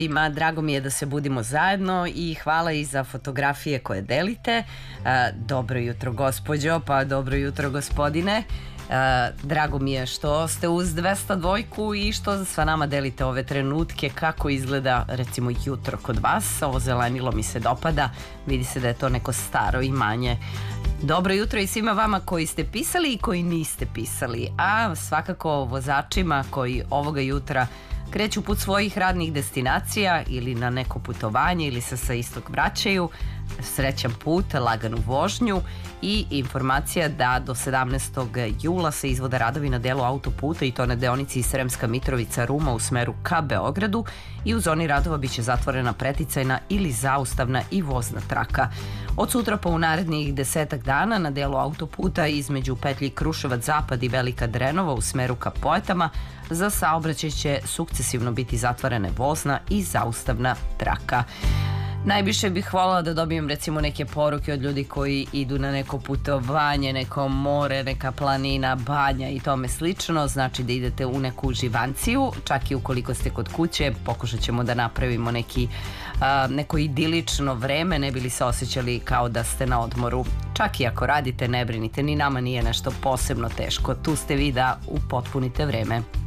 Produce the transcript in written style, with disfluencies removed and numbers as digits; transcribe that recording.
Drago mi je da se budimo zajedno i hvala i za fotografije koje delite. Dobro jutro gospođo, pa dobro jutro gospodine. Drago mi je što ste uz 202 i što sa nama delite ove trenutke kako izgleda recimo jutro kod vas. Ovo zelenilo mi se dopada, vidi se da je to neko staro imanje. Dobro jutro i svima vama koji ste pisali i koji niste pisali, a svakako vozačima koji ovoga jutra kreću put svojih radnih destinacija ili na neko putovanje ili se sa istog vraćaju. Srećan put, laganu vožnju i informacija da do 17. jula se izvode radovi na delu autoputa i to na deonici Sremska Mitrovica-Ruma u smeru ka Beogradu i u zoni radova biće zatvorena preticajna ili zaustavna i vozna traka. Od sutra pa u narednih 10 dana na delu autoputa između petlji Kruševac-Zapad i Velika Drenova u smeru ka Poetama za saobraćaj će sukcesivno biti zatvorene vozna i zaustavna traka. Najviše bih voljela da dobijem recimo neke poruke od ljudi koji idu na neko putovanje, neko more, neka planina, banja i tome slično, znači da idete u neku uživanciju, čak i ukoliko ste kod kuće, pokušat ćemo da napravimo neko idilično vreme, ne bi li se osjećali kao da ste na odmoru. Čak i ako radite, ne brinite, ni nama nije nešto posebno teško, tu ste vi da upotpunite vreme.